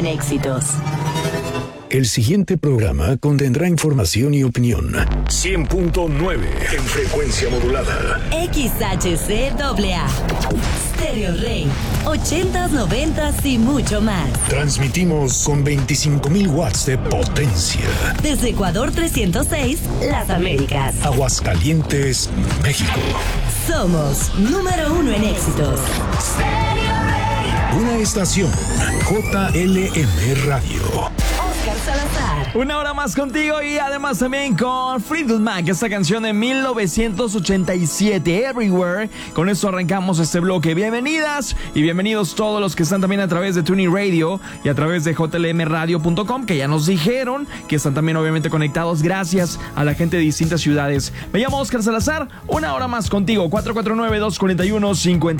en éxitos. El siguiente programa contendrá información y opinión. 100.9 en frecuencia modulada. XHCAA. Stereo Rey. 80s, 90s y mucho más. Transmitimos con 25,000 watts de potencia. Desde Ecuador 306, Las Américas. Aguascalientes, México. Somos número 1 en éxitos. Una estación JLM Radio. Salazar. Una hora más contigo y además también con Fleetwood Mac, esta canción de 1987, Everywhere. Con esto arrancamos este bloque. Bienvenidas y bienvenidos todos los que están también a través de Tuning Radio y a través de jlmradio.com, que ya nos dijeron que están también obviamente conectados. Gracias a la gente de distintas ciudades. Me llamo Oscar Salazar, una hora más contigo, 449-241-50.